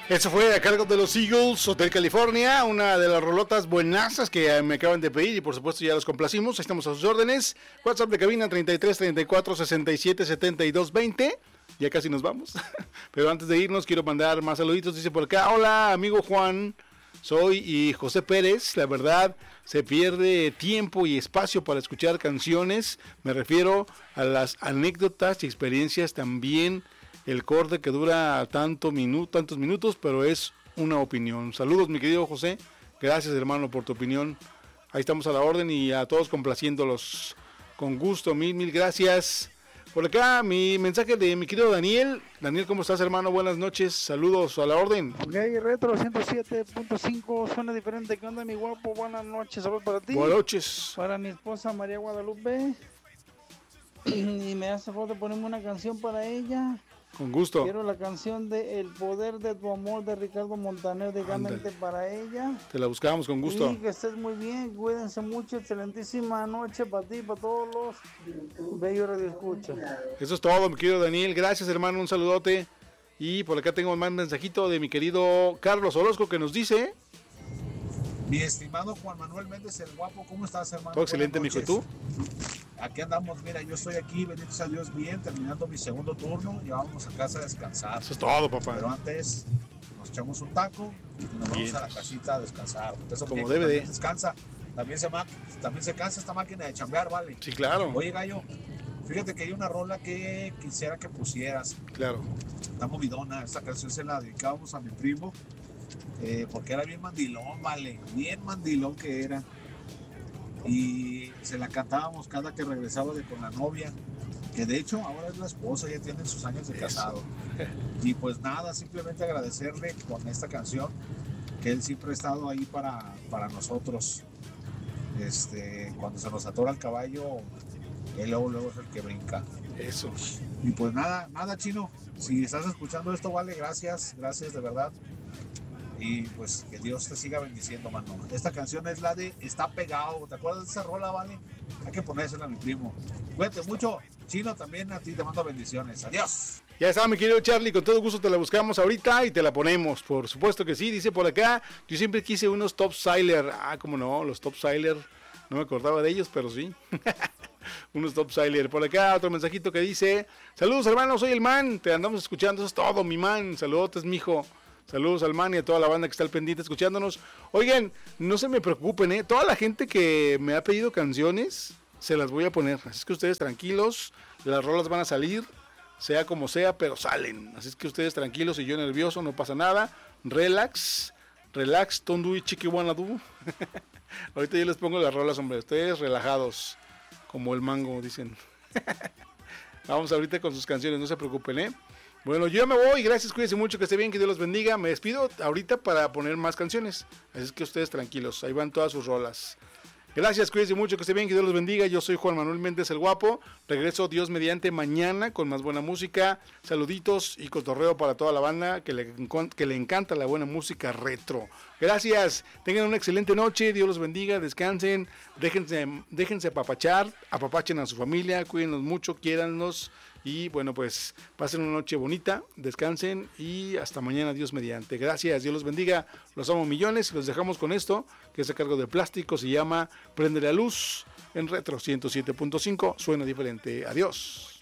Eso fue a cargo de los Eagles, Hotel California, una de las rolotas buenazas que me acaban de pedir y por supuesto ya los complacimos. Estamos a sus órdenes. WhatsApp de cabina 33 34 67 72 20. Ya casi nos vamos. Pero antes de irnos quiero mandar más saluditos. Dice por acá, hola amigo Juan, soy y José Pérez. La verdad se pierde tiempo y espacio para escuchar canciones. Me refiero a las anécdotas y experiencias también. El corte que dura tantos minutos, pero es una opinión. Saludos, mi querido José. Gracias, hermano, por tu opinión. Ahí estamos a la orden y a todos complaciéndolos. Con gusto, mil gracias. Por acá, mi mensaje de mi querido Daniel. Daniel, ¿cómo estás, hermano? Buenas noches. Saludos, a la orden. Ok, Retro 107.5, suena diferente. ¿Qué onda, mi guapo? Buenas noches. Saludos para ti. Buenas noches. Para mi esposa María Guadalupe. Y me hace falta ponerme una canción para ella. Con gusto. Quiero la canción de El Poder de Tu Amor de Ricardo Montaner, directamente para ella. Te la buscamos con gusto. Y que estés muy bien, cuídense mucho, excelentísima noche para ti, para todos los bellos radioescuchas. Eso es todo, mi querido Daniel. Gracias, hermano, un saludote. Y por acá tengo más mensajito de mi querido Carlos Orozco que nos dice... Mi estimado Juan Manuel Méndez, el guapo, ¿cómo estás, hermano? Todo excelente, mijo, ¿y tú? Aquí andamos, mira, yo estoy aquí, bendito sea Dios, bien, terminando mi segundo turno y vamos a casa a descansar. Eso es todo, papá. Pero antes nos echamos un taco y nos vamos a la casita a descansar. Eso como debe de. Descansa, también se cansa esta máquina de chambear, ¿vale? Sí, claro. Oye, Gallo, fíjate que hay una rola que quisiera que pusieras. Claro. Está movidona, esta canción se la dedicábamos a mi primo. Porque era bien mandilón, vale, bien mandilón que era. Y se la cantábamos cada que regresaba con la novia, que de hecho ahora es la esposa, ya tienen sus años de casado. Y pues nada, simplemente agradecerle con esta canción, que él siempre ha estado ahí para nosotros. Cuando se nos atora el caballo, él luego es el que brinca. Eso. Y pues nada, Chino, si estás escuchando esto, vale, gracias de verdad. Y pues que Dios te siga bendiciendo, mano. Esta canción es la de Está Pegado. ¿Te acuerdas de esa rola, vale? Hay que ponérsela a mi primo. Cuídate mucho. Chino, también a ti te mando bendiciones. Adiós. Ya está, mi querido Charlie. Con todo gusto te la buscamos ahorita y te la ponemos. Por supuesto que sí. Dice por acá, yo siempre quise unos Top Siler. Ah, cómo no, los Top Siler. No me acordaba de ellos, pero sí. Unos Top Siler. Por acá otro mensajito que dice, saludos, hermano, soy el man. Te andamos escuchando. Eso es todo, mi man. Saludotes, mijo. Saludos al man y a toda la banda que está al pendiente escuchándonos. Oigan, no se me preocupen, toda la gente que me ha pedido canciones, se las voy a poner. Así es que ustedes tranquilos, las rolas van a salir, sea como sea, pero salen. Así es que ustedes tranquilos y yo nervioso, no pasa nada. Relax, don't do it, chiqui wanna do. Ahorita yo les pongo las rolas, hombre, ustedes relajados, como el mango, dicen. Vamos ahorita con sus canciones, no se preocupen, Bueno, yo ya me voy, gracias, cuídense mucho, que esté bien, que Dios los bendiga. Me despido ahorita para poner más canciones, así es que ustedes tranquilos, ahí van todas sus rolas. Gracias, cuídense mucho, que esté bien, que Dios los bendiga. Yo soy Juan Manuel Méndez el Guapo, regreso Dios mediante mañana con más buena música, saluditos y cotorreo para toda la banda que le encanta la buena música retro. Gracias, tengan una excelente noche, Dios los bendiga, descansen, déjense apapachar, apapachen a su familia, cuídenlos mucho, quiéranlos. Y bueno, pues pasen una noche bonita, descansen y hasta mañana, Dios mediante. Gracias, Dios los bendiga, los amo millones y los dejamos con esto, que es a cargo de Plástico, se llama Prende la Luz en Retro 107.5, suena diferente. Adiós.